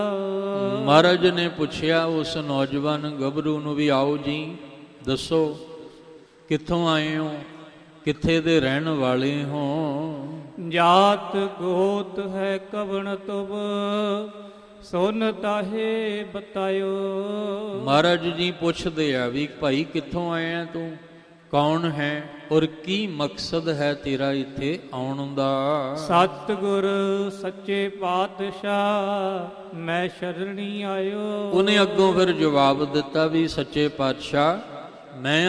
ਮਹਾਰਾਜ ਨੇ ਪੁੱਛਿਆ ਉਸ ਨੌਜਵਾਨ ਗੱਭਰੂ ਨੂੰ ਵੀ, ਆਓ ਜੀ ਦੱਸੋ ਕਿੱਥੋਂ ਆਏ ਹੋ, ਕਿੱਥੇ ਦੇ ਰਹਿਣ ਵਾਲੇ ਹੋ? ਜਾਤ ਗੋਤ ਹੈ ਕਵਣ ਤੁਮ, ਸੁਨ ਤਾਹੇ ਬਤਾਇਓ। ਮਹਾਰਾਜ ਜੀ ਪੁੱਛਦੇ ਆ ਵੀ ਭਾਈ ਕਿੱਥੋਂ ਆਇਆ ਤੂੰ, ਕੌਣ ਹੈ ਔਰ ਕੀ ਮਕਸਦ ਹੈ ਤੇਰਾ ਇੱਥੇ ਆਉਣ ਦਾ? ਸਤਿਗੁਰ ਸੱਚੇ ਪਾਤਸ਼ਾਹ ਮੈਂ ਸ਼ਰਣੀ ਆਇਓ। ਉਹਨੇ ਅੱਗੋਂ ਫਿਰ ਜਵਾਬ ਦਿੱਤਾ ਵੀ ਸੱਚੇ ਪਾਤਸ਼ਾਹ ਮੈਂ